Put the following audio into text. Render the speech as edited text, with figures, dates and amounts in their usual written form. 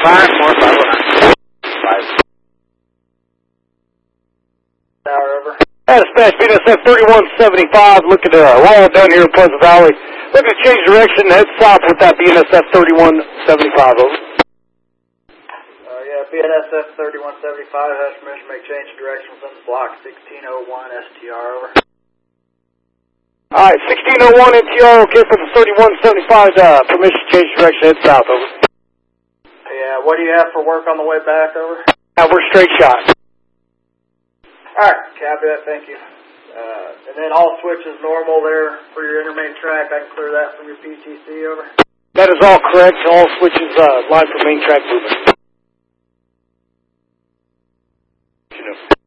5. Tower over. Dispatch, BNSF 3175, looking to roll down here in Pleasant Valley. Looking to change direction, head south with that BNSF 3175, over. Yeah, BNSF 3175 has permission to make change of direction within the block 1601 STR, over. Alright, 1601 NTR, okay for the 3175, permission to change direction, head south, over. Yeah, what do you have for work on the way back, over? We're straight shot. Alright, copy that, thank you. And then all switches normal there for your intermain track. I can clear that from your PTC, over. That is all correct. All switches line for main track movement.